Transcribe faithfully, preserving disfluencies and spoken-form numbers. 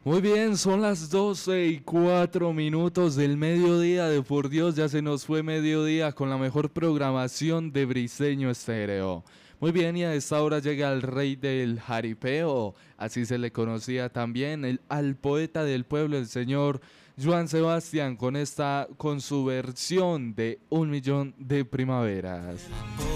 Muy bien, son las doce y cuatro minutos del mediodía de Por Dios, ya se nos fue mediodía con la mejor programación de Briseño Estéreo. Muy bien, y a esta hora llega el rey del jaripeo, así se le conocía también, el, al poeta del pueblo, el señor Joan Sebastián, con esta, con su versión de Un Millón de Primaveras.